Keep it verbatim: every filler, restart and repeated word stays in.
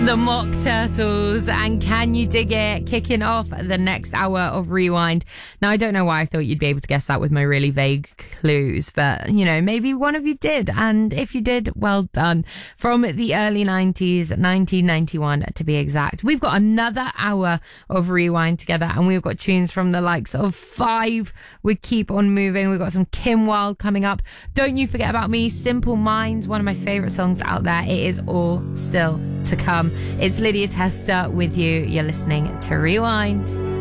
The Mock Turtles and Can You Dig It, kicking off the next hour of Rewind. Now, I don't know why I thought you'd be able to guess that with my really vague clues, but, you know, maybe one of you did. And if you did, well done. From the early nineties, nineteen ninety-one to be exact. We've got another hour of Rewind together, and we've got tunes from the likes of Five. We keep on moving. We've got some Kim Wilde coming up. Don't You Forget About Me, Simple Minds, one of my favourite songs out there. It is all still to come. It's Lydia Tester with you. You're listening to Rewind.